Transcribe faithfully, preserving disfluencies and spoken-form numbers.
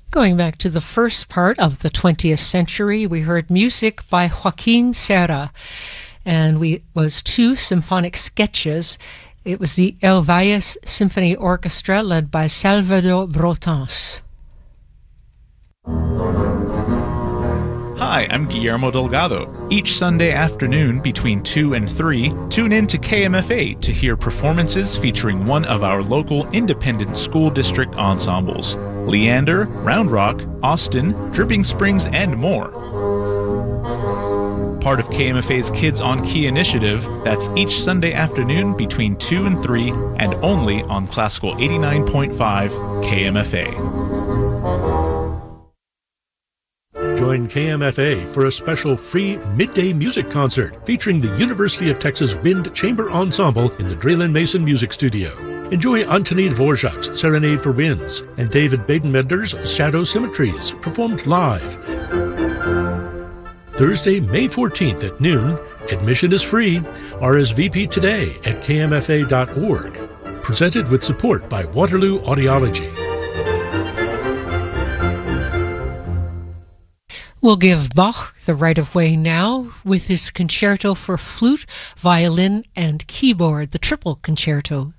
Going back to the first part of the twentieth century, we heard music by Joaquin Serra, and we was two symphonic sketches. It was the El Valles Symphony Orchestra led by Salvador Brotans. Hi, I'm Guillermo Delgado. Each Sunday afternoon between two and three, tune in to K M F A to hear performances featuring one of our local independent school district ensembles: Leander, Round Rock, Austin, Dripping Springs, and more. Part of K M F A's Kids on Key initiative, that's each Sunday afternoon between two and three, and only on Classical eighty-nine point five K M F A. Join K M F A for a special free midday music concert featuring the University of Texas Wind Chamber Ensemble in the Draylen Mason Music Studio. Enjoy Antonin Dvorak's Serenade for Winds and David Badenbender's Shadow Symmetries, performed live. Thursday, May fourteenth at noon. Admission is free. R S V P today at k m f a dot org. Presented with support by Waterloo Audiology. We'll give Bach the right-of-way now with his concerto for flute, violin, and keyboard, the Triple Concerto.